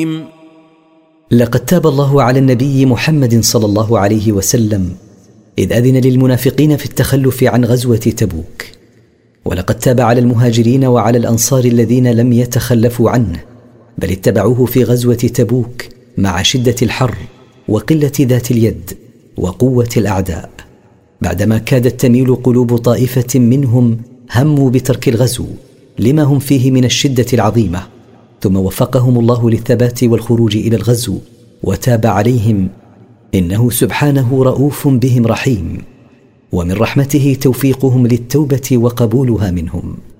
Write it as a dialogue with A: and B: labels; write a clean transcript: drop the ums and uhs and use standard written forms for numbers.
A: لقد تاب الله على النبي محمد صلى الله عليه وسلم إذ أذن للمنافقين في التخلف عن غزوة تبوك، ولقد تاب على المهاجرين وعلى الأنصار الذين لم يتخلفوا عنه بل اتبعوه في غزوة تبوك مع شدة الحر وقلة ذات اليد وقوة الأعداء، بعدما كادت تميل قلوب طائفة منهم هموا بترك الغزو لما هم فيه من الشدة العظيمة، ثم وفقهم الله للثبات والخروج إلى الغزو وتاب عليهم، إنه سبحانه رؤوف بهم رحيم، ومن رحمته توفيقهم للتوبة وقبولها منهم.